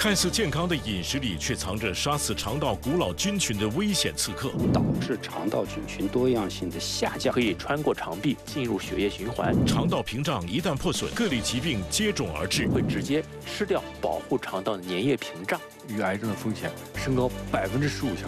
看似健康的饮食里，却藏着杀死肠道古老菌群的危险刺客， 导致肠道菌群多样性的下降， 可以穿过肠壁进入血液循环。 肠道屏障一旦破损，各类疾病接踵而至， 会直接吃掉保护肠道的粘液屏障， 与癌症的风险升高15%以上。